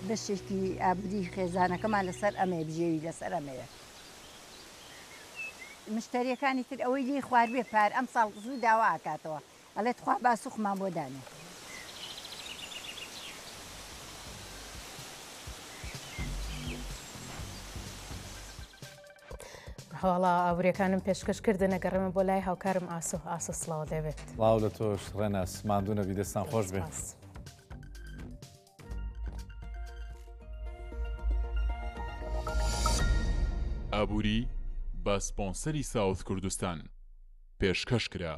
بەشێکی ئابووری خێزانەکەمان لەسەر ئەمێ بژێوی لەسەر ئەمەیە. مشتریەکانی تر ئەوەی لێ خوار بێ پار ئەم ساڵ زوو داوا ئاکاتەوە ئەڵێت خوا باسوخمان بۆ دانێ. هەواڵا ئابوووریەکانم پێشکەشکردن نەگەڕێمە بۆ لای هاوکارم ئاسۆ سڵاو دەبێت. واو لە تۆش ڕێناس ماندوو نەبی دەستان خۆش بێت. ئابووری بە سپۆنسەری ساوت کوردستان پێشکەش کرا.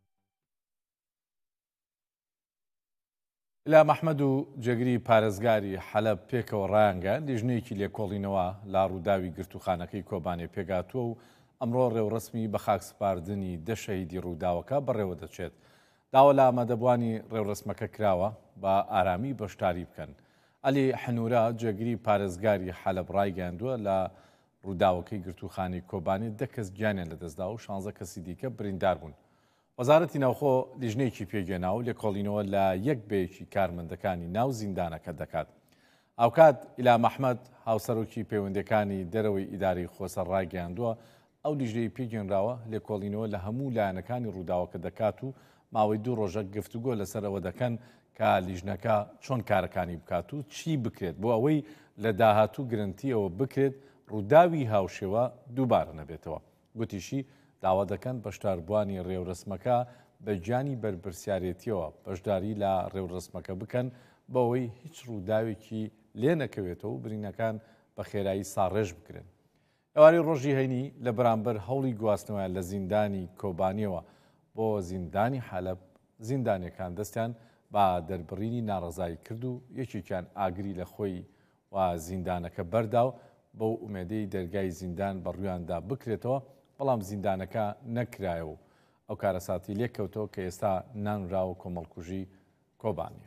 لا محەممەد و جێگری پارێزگاری حەلەب پێکەوە ڕایانگەن لیژنەیەکی لێکۆڵینەوە لا ڕووداوی گرتوخانەکەی کۆبانێ پێگاتووە و ئەمڕۆ ڕێوڕسمی بە خاکسپاردنی دەشەیدی ڕووداوەکە بەڕێوە دەچێت. داوە لە ئامادەبوانی ڕێوڕسمەکە کراوە بە ئارامی بەشداری بکەن. ئەلی حنورە جێگری پارێزگاری حەلەب ڕایگەاندووە لە ڕووداوەکەی گرتوخانی کۆبانی 10 کەس گیانیان لەدەستدا و 16 کەسی دیکە بریندار بوون. وەزارەتی ناوخۆ لیژنەیەکی پێگەێنا و لێکۆڵینەوە لە یەک بەیەکی کارمەندەکانی ناو زیندانەکە دەکات. ئاوکات ئیلا مەحمەد هاوسەرۆکی پەیوەندەکانی دەرەوەی ئیداری خۆسەر ڕاگەیاندووە ئەو لیژنەی پێگەێنراوە لێکۆڵینەوە لە هەموو لایەنەکانی ڕووداوەکە دەکات و ماوەی 2 ڕۆژە گفتوگۆ لەسەرەوە دەکەن کە لیژنەکە چۆن کارەکانی بکات و چی بکرێت بۆ ئەوەی لە داهاتوو گرنتیەوە بکرێت ڕووداوی هاوشێوە دووبارە نەبێتەوە. گوتیشی داوا دەکەن بەشداربوانی ڕێوڕسمەکە بە گیانی بەرپرسیارەتیەوە بەشداری لە ڕێوڕسمەکە بکەن بەوەی هیچ ڕووداوێکی لێ نەکەوێتەوە و برینەکان بە خێرایی ساڕێژ بکرێن. ئێوارەی ڕۆژی هەینی لە بەرامبەر هەوڵی گواستنەوە لە زیندانی کۆبانیەوە بۆ زیندانی حەلەب زیندانیەکان دەستیان بە دەربڕینی ناڕەزایی کرد و یەکێکیان ئاگری لە خۆی و زیندانەکە بەردا و بەو ئومێدەی دەرگای زیندان بەڕوویاندا بکرێتەوە بەڵام زیندانەکە نەکرایەوە ئەو کارەساتی لێککەوتەوە کە ئێستا نانراوە کۆمەڵکوژی کۆبانیە.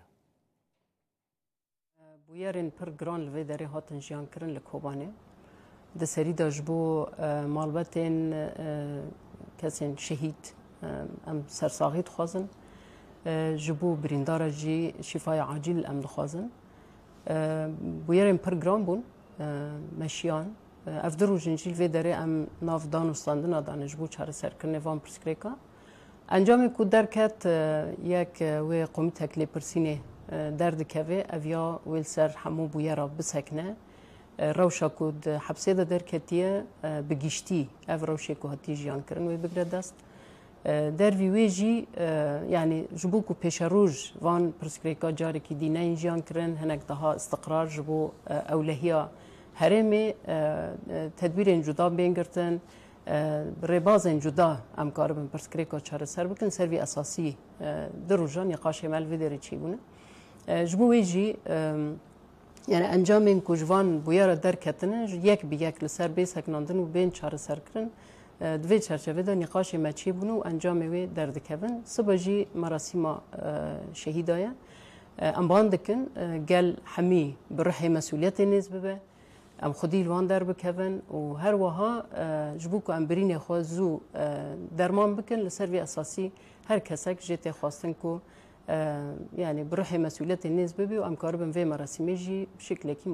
بویەرên pir giran li vê derê hatin jiyankirin li Kobanê. Di serî de ji bo malbatên kesên şehîd em sersaxî dixwazin. Ji bo birîndara jî şîfaya acîl em dixwazin. Bûyerên pir giran bûn meşiyan. Ev di rojên jî li vê derê em nav dan û standina dane ji bo çareserkirinê van pirsgirêka. Encamê ku derket yek wê komîtek lêpirsînê derdikeve ev ya wê li ser hemû bûyera bisekne. Rewşa ku di hepsê de derketiye bi giştî ev rewşê ku hatiye jiyankirin wê bigire dest. Dervî wê jî yanî ji bo ku pêşeroj van pirsgirêka carekî dîneyên jiyankirin hinek daha istiqrar ji bo ewlehiya herêmê tedbîrên cuda bên girtin rêbazên cuda em karibin pirsgirêka çareser bikin ser vî esasî di rojan nîqaşê me li vê derê çêbûne. Ji bo wê jî yani encamên ku ji van bûyera derketine yek bi yek li ser bê seknandin û bên çareserkirin di vê çerçevede nîqaşê me çêbûne û encamê wê derdikevin. Siba jî merasîma şehîda ye. Em ban dikin gel hemî bi rihê mesuliyetê nêz bibe. Em xwedî li wan derbikevin û her wiha ji bo ku em birînê xwe zû derman bikin li ser vê esasî her kesek jê tê xwastin ku yani bi rihê mesuliyetê nêz bibe û em karibin vê merasîmê jî bi şeklekî